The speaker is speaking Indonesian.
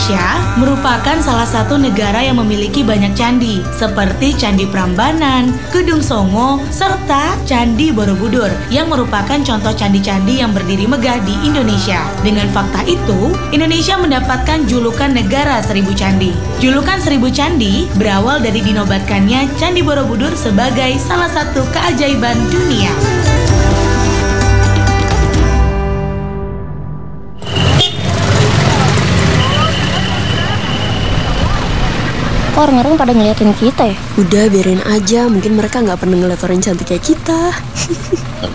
Indonesia merupakan salah satu negara yang memiliki banyak candi, seperti Candi Prambanan, Gedung Songo, serta Candi Borobudur, yang merupakan contoh candi-candi yang berdiri megah di Indonesia. Dengan fakta itu, Indonesia mendapatkan julukan Negara Seribu Candi. Julukan Seribu Candi berawal dari dinobatkannya Candi Borobudur sebagai salah satu keajaiban dunia. Kok orang-orang pada ngeliatin kita ya? Udah biarin aja, mungkin mereka nggak pernah ngeliat orang cantik kayak kita.